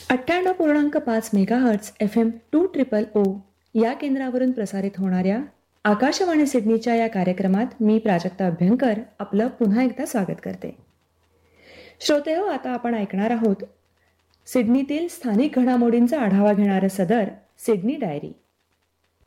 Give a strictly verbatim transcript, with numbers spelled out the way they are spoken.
अठ्ठ्याण्णव पूर्णांक पाच megahertz F M to triple ओ या केंद्रावरून प्रसारित होणाऱ्या आकाशवाणी सिडनीच्या या कार्यक्रमात मी प्राजक्ता अभ्यंकर आपलं पुन्हा एकदा स्वागत करते. श्रोते हो, आता आपण ऐकणार आहोत सिडनीतील स्थानिक घडामोडींचा आढावा घेणारं सदर सिडनी डायरी.